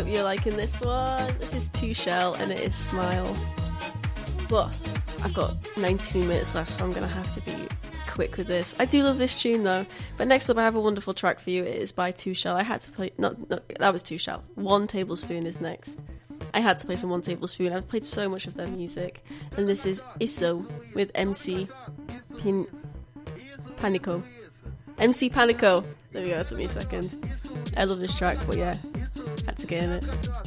you're liking this one. This is 2Shell and it is Smile. But I've got 19 minutes left, so I'm going to have to be quick with this. I do love this tune though. But next up, I have a wonderful track for you. It is by 2Shell. I had to play... No, that was 2Shell. One Tablespoon is next. I had to play some One Tablespoon. I've played so much of their music. And this is Isso with MC Panico. MC Panico. There we go, it took me a second. I love this track, but yeah, had to get in it.